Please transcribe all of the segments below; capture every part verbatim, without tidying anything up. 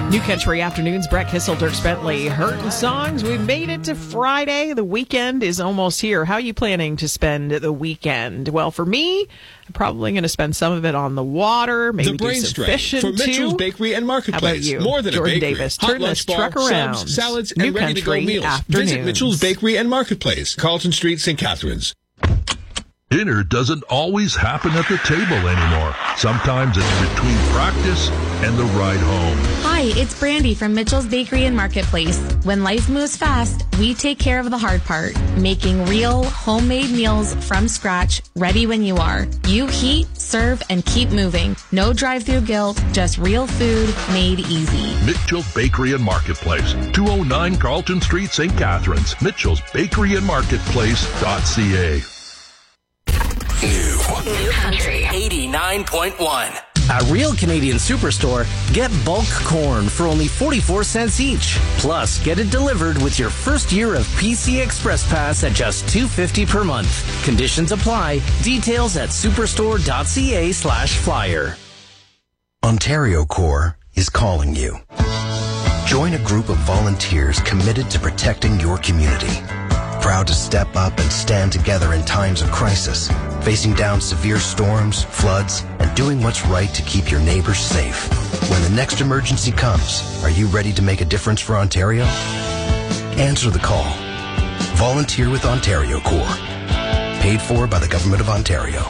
New Country Afternoons, Brett Kissel, Dirk Bentley, Hurtin' Songs. We made it to Friday. The weekend is almost here. How are you planning to spend the weekend? Well, for me, I'm probably going to spend some of it on the water, maybe the do brain some strain fishing for Mitchell's too. Bakery and Marketplace. How about you? More than Jordan a bakery. Davis, Hot turn lunch this bar, truck around. subs, salads, New and ready-to-go Country meals. Afternoons. Visit Mitchell's Bakery and Marketplace, Carlton Street, Saint Catharines. Dinner doesn't always happen at the table anymore. Sometimes it's between practice and the ride home. Hi, it's Brandy from Mitchell's Bakery and Marketplace. When life moves fast, we take care of the hard part, making real, homemade meals from scratch, ready when you are. You heat, serve, and keep moving. No drive-through guilt, just real food made easy. Mitchell's Bakery and Marketplace, two oh nine Carlton Street, Saint Catharines. Mitchell's Bakery and Marketplace dot c a. New. New Country eighty-nine point one. At Real Canadian Superstore, get bulk corn for only forty-four cents each. Plus, get it delivered with your first year of P C Express Pass at just two dollars and fifty cents per month. Conditions apply. Details at superstore dot c a slash flyer. Ontario Corps is calling you. Join a group of volunteers committed to protecting your community. Proud to step up and stand together in times of crisis, facing down severe storms, floods, and doing what's right to keep your neighbors safe. When the next emergency comes, are you ready to make a difference for Ontario? Answer the call. Volunteer with Ontario Corps. Paid for by the Government of Ontario.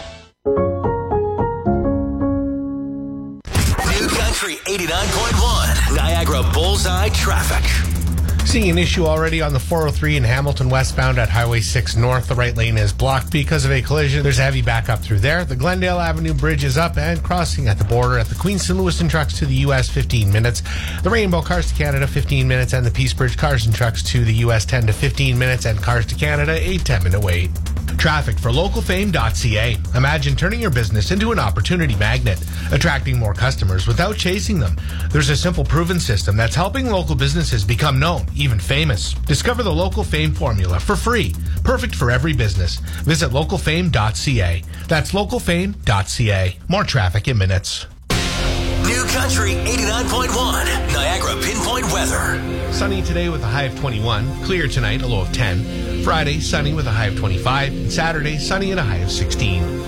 New Country eighty-nine point one. Niagara Bullseye Traffic. Seeing an issue already on the four oh three in Hamilton westbound at Highway six North. The right lane is blocked because of a collision. There's a heavy backup through there. The Glendale Avenue Bridge is up and crossing at the border at the Queenston Lewiston trucks to the U S fifteen minutes. The Rainbow Cars to Canada fifteen minutes, and the Peace Bridge Cars and Trucks to the U S ten to fifteen minutes, and Cars to Canada a ten minute wait. Traffic for local fame dot c a. Imagine turning your business into an opportunity magnet, attracting more customers without chasing them. There's a simple proven system that's helping local businesses become known, even famous. Discover the Local Fame formula for free. Perfect for every business. Visit local fame dot c a. That's local fame dot c a. More traffic in minutes. New Country eighty-nine point one. Niagara Pinpoint Weather. Sunny today with a high of twenty-one. Clear tonight, a low of ten. Friday, sunny with a high of twenty-five. And Saturday, sunny and a high of sixteen.